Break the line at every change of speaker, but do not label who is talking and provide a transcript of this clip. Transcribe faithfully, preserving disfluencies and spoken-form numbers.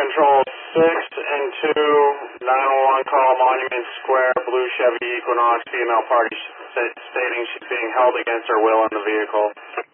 Control six and two, nine one one call Monument Square, blue Chevy Equinox, female party st stating she's being held against her will in the vehicle.